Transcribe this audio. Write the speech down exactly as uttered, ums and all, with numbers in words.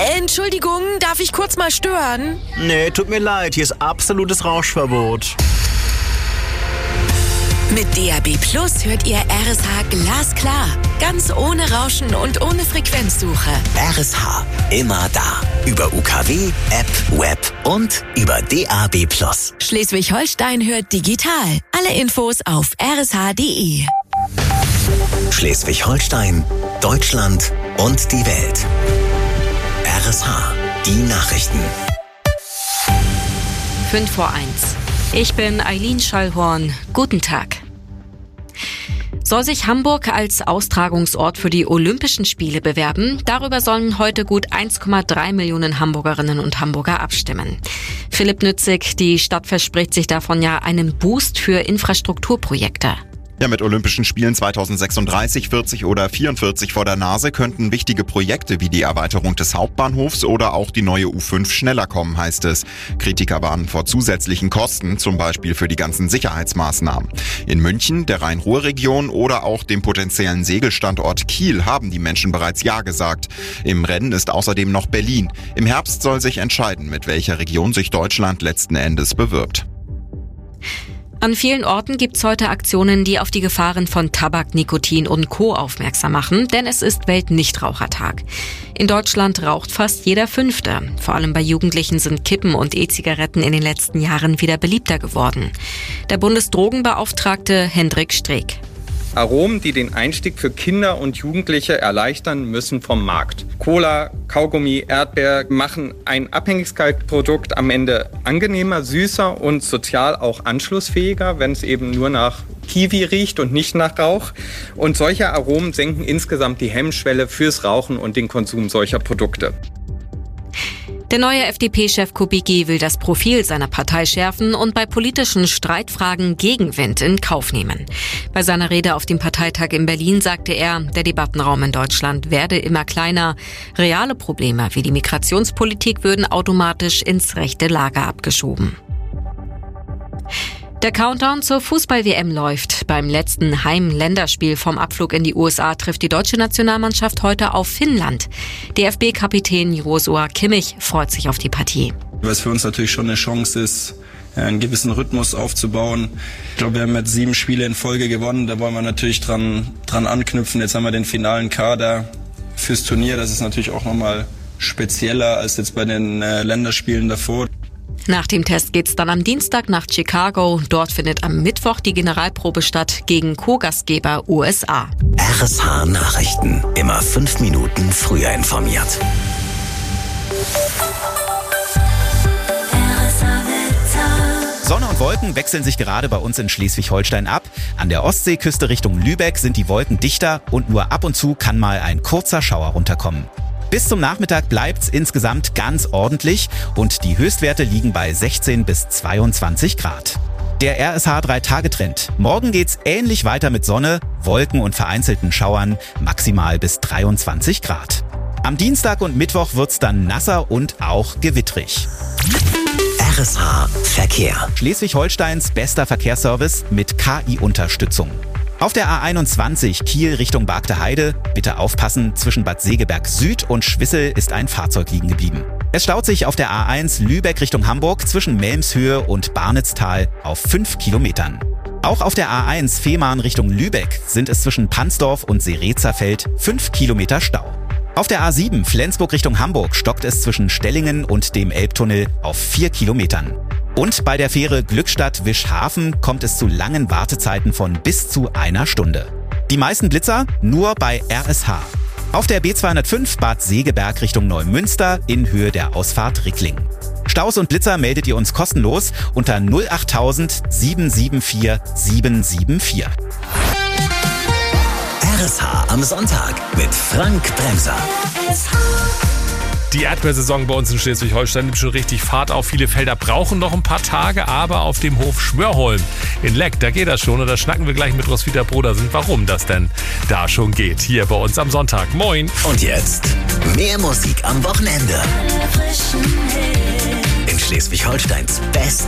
Äh, Entschuldigung, darf ich kurz mal stören? Nee, tut mir leid, hier ist absolutes Rauschverbot. Mit D A B Plus hört ihr R S H glasklar. Ganz ohne Rauschen und ohne Frequenzsuche. R S H, immer da. Über U K W, App, Web und über D A B Plus. Schleswig-Holstein hört digital. Alle Infos auf r s h punkt d e. Schleswig-Holstein, Deutschland und die Welt. R S H, die Nachrichten. fünf vor eins. Ich bin Eileen Schallhorn. Guten Tag. Soll sich Hamburg als Austragungsort für die Olympischen Spiele bewerben? Darüber sollen heute gut eins Komma drei Millionen Hamburgerinnen und Hamburger abstimmen. Philipp Nützig, die Stadt verspricht sich davon ja einen Boost für Infrastrukturprojekte. Ja, mit Olympischen Spielen zweitausendsechsunddreißig, vierzig oder vierundvierzig vor der Nase könnten wichtige Projekte wie die Erweiterung des Hauptbahnhofs oder auch die neue U fünf schneller kommen, heißt es. Kritiker warnen vor zusätzlichen Kosten, zum Beispiel für die ganzen Sicherheitsmaßnahmen. In München, der Rhein-Ruhr-Region oder auch dem potenziellen Segelstandort Kiel haben die Menschen bereits Ja gesagt. Im Rennen ist außerdem noch Berlin. Im Herbst soll sich entscheiden, mit welcher Region sich Deutschland letzten Endes bewirbt. An vielen Orten gibt's heute Aktionen, die auf die Gefahren von Tabak, Nikotin und Co. aufmerksam machen, denn es ist Weltnichtrauchertag. In Deutschland raucht fast jeder Fünfte. Vor allem bei Jugendlichen sind Kippen und E-Zigaretten in den letzten Jahren wieder beliebter geworden. Der Bundesdrogenbeauftragte Hendrik Streeck. Aromen, die den Einstieg für Kinder und Jugendliche erleichtern, müssen vom Markt. Cola, Kaugummi, Erdbeer machen ein Abhängigkeitsprodukt am Ende angenehmer, süßer und sozial auch anschlussfähiger, wenn es eben nur nach Kiwi riecht und nicht nach Rauch. Und solche Aromen senken insgesamt die Hemmschwelle fürs Rauchen und den Konsum solcher Produkte. Der neue F D P-Chef Kubicki will das Profil seiner Partei schärfen und bei politischen Streitfragen Gegenwind in Kauf nehmen. Bei seiner Rede auf dem Parteitag in Berlin sagte er, der Debattenraum in Deutschland werde immer kleiner. Reale Probleme wie die Migrationspolitik würden automatisch ins rechte Lager abgeschoben. Der Countdown zur Fußball-W M läuft. Beim letzten Heim-Länderspiel vom Abflug in die U S A trifft die deutsche Nationalmannschaft heute auf Finnland. D F B-Kapitän Joshua Kimmich freut sich auf die Partie. Was für uns natürlich schon eine Chance ist, einen gewissen Rhythmus aufzubauen. Ich glaube, wir haben jetzt sieben Spiele in Folge gewonnen. Da wollen wir natürlich dran, dran anknüpfen. Jetzt haben wir den finalen Kader fürs Turnier. Das ist natürlich auch nochmal spezieller als jetzt bei den äh, Länderspielen davor. Nach dem Test geht's dann am Dienstag nach Chicago. Dort findet am Mittwoch die Generalprobe statt gegen Co-Gastgeber U S A. R S H Nachrichten. Immer fünf Minuten früher informiert. Sonne und Wolken wechseln sich gerade bei uns in Schleswig-Holstein ab. An der Ostseeküste Richtung Lübeck sind die Wolken dichter und nur ab und zu kann mal ein kurzer Schauer runterkommen. Bis zum Nachmittag bleibt's insgesamt ganz ordentlich und die Höchstwerte liegen bei sechzehn bis zweiundzwanzig Grad. Der R S H drei Tage Trend. Morgen geht's ähnlich weiter mit Sonne, Wolken und vereinzelten Schauern, maximal bis dreiundzwanzig Grad. Am Dienstag und Mittwoch wird's dann nasser und auch gewittrig. R S H Verkehr. Schleswig-Holsteins bester Verkehrsservice mit K I-Unterstützung. Auf der A einundzwanzig Kiel Richtung Bargte Heide, bitte aufpassen, zwischen Bad Segeberg Süd und Schwissel ist ein Fahrzeug liegen geblieben. Es staut sich auf der A eins Lübeck Richtung Hamburg zwischen Melmshöhe und Barnitztal auf fünf Kilometern. Auch auf der A eins Fehmarn Richtung Lübeck sind es zwischen Pansdorf und Serezerfeld fünf Kilometer Stau. Auf der A sieben Flensburg Richtung Hamburg stockt es zwischen Stellingen und dem Elbtunnel auf vier Kilometern. Und bei der Fähre Glückstadt-Wischhafen kommt es zu langen Wartezeiten von bis zu einer Stunde. Die meisten Blitzer nur bei R S H. Auf der B zweihundertfünf Bad Segeberg Richtung Neumünster in Höhe der Ausfahrt Rickling. Staus und Blitzer meldet ihr uns kostenlos unter null acht tausend sieben sieben vier sieben sieben vier. R S H am Sonntag mit Frank Bremser. Die Erdbeersaison bei uns in Schleswig-Holstein nimmt schon richtig Fahrt auf. Viele Felder brauchen noch ein paar Tage, aber auf dem Hof Schmörholm in Leck, da geht das schon. Und da schnacken wir gleich mit Roswitha Brodersen, warum das denn da schon geht. Hier bei uns am Sonntag. Moin. Und jetzt mehr Musik am Wochenende. In Schleswig-Holsteins Best